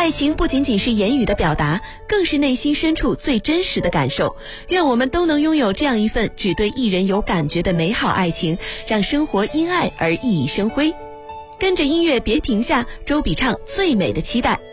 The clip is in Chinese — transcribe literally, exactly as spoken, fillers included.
爱情不仅仅是言语的表达，更是内心深处最真实的感受。愿我们都能拥有这样一份只对一人有感觉的美好爱情，让生活因爱而熠熠生辉。跟着音乐别停下，周笔畅最美的期待。